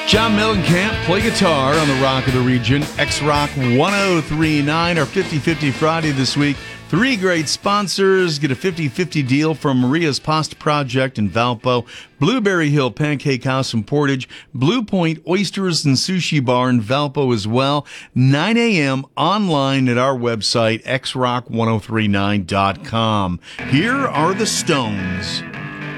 John Mellencamp, play guitar on the Rock of the Region. X-Rock 1039, our 50-50 Friday this week. 3 great sponsors. Get a 50-50 deal from Maria's Pasta Project in Valpo, Blueberry Hill Pancake House in Portage, Blue Point Oysters and Sushi Bar in Valpo as well. 9 a.m. online at our website, xrock1039.com. Here are the Stones.